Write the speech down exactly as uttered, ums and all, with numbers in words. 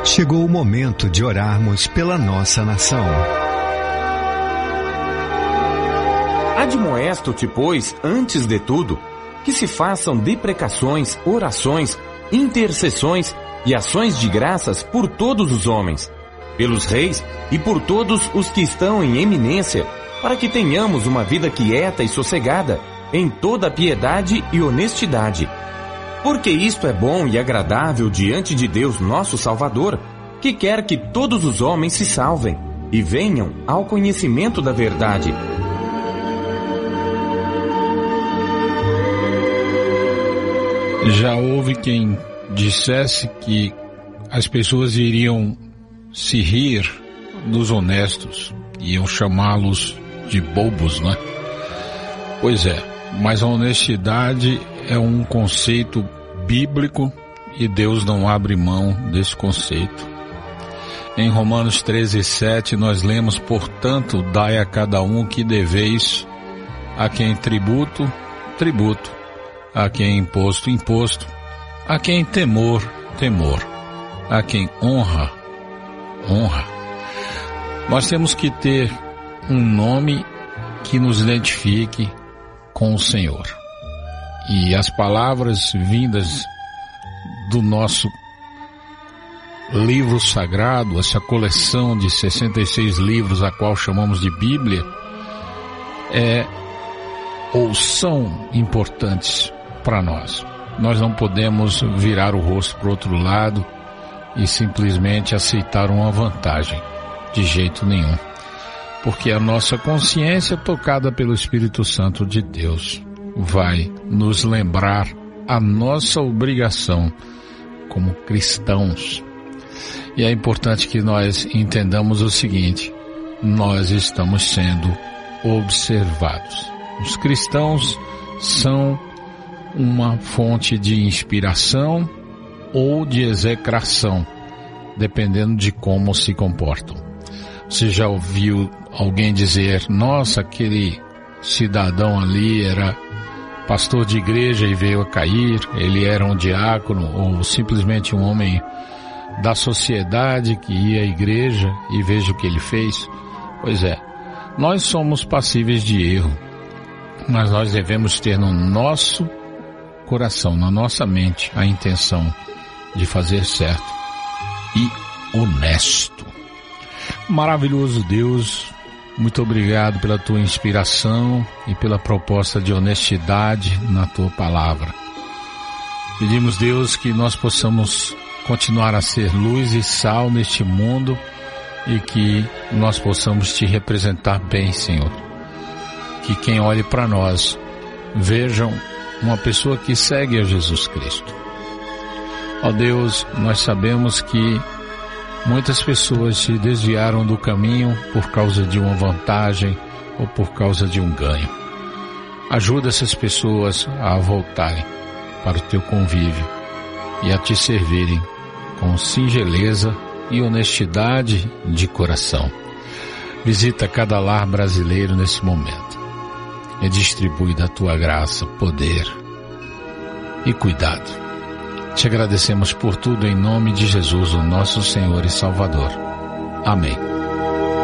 Chegou o momento de orarmos pela nossa nação. Admoesto-te, pois, antes de tudo, que se façam deprecações, orações, intercessões e ações de graças por todos os homens, pelos reis e por todos os que estão em eminência, para que tenhamos uma vida quieta e sossegada, em toda piedade e honestidade. Porque isto é bom e agradável diante de Deus nosso Salvador, que quer que todos os homens se salvem e venham ao conhecimento da verdade. Já houve quem dissesse que as pessoas iriam se rir dos honestos, iam chamá-los de bobos, né? Pois é, mas a honestidade é um conceito bíblico e Deus não abre mão desse conceito. Em Romanos treze, sete, nós lemos: portanto, dai a cada um o que deveis, a quem tributo, tributo, a quem imposto, imposto, a quem temor, temor, a quem honra, honra. Nós temos que ter um nome que nos identifique com o Senhor. E as palavras vindas do nosso livro sagrado, essa coleção de sessenta e seis livros, a qual chamamos de Bíblia, é ou são importantes para nós. Nós não podemos virar o rosto para o outro lado e simplesmente aceitar uma vantagem, de jeito nenhum. Porque a nossa consciência, tocada pelo Espírito Santo de Deus, vai nos lembrar a nossa obrigação como cristãos. E é importante que nós entendamos o seguinte: nós estamos sendo observados. Os cristãos são uma fonte de inspiração ou de execração, dependendo de como se comportam. Você já ouviu alguém dizer: nossa, aquele cidadão ali era pastor de igreja e veio a cair, ele era um diácono, ou simplesmente um homem da sociedade que ia à igreja e veja o que ele fez? Pois é, nós somos passíveis de erro, mas nós devemos ter no nosso coração, na nossa mente, a intenção de fazer certo e honesto. Maravilhoso Deus, muito obrigado pela tua inspiração e pela proposta de honestidade na tua palavra. Pedimos, Deus, que nós possamos continuar a ser luz e sal neste mundo e que nós possamos te representar bem, Senhor. Que quem olhe para nós vejam uma pessoa que segue a Jesus Cristo. Ó Deus, nós sabemos que muitas pessoas se desviaram do caminho por causa de uma vantagem ou por causa de um ganho. Ajuda essas pessoas a voltarem para o teu convívio e a te servirem com singeleza e honestidade de coração. Visita cada lar brasileiro nesse momento e distribui da tua graça, poder e cuidado. Te agradecemos por tudo em nome de Jesus, o nosso Senhor e Salvador. Amém.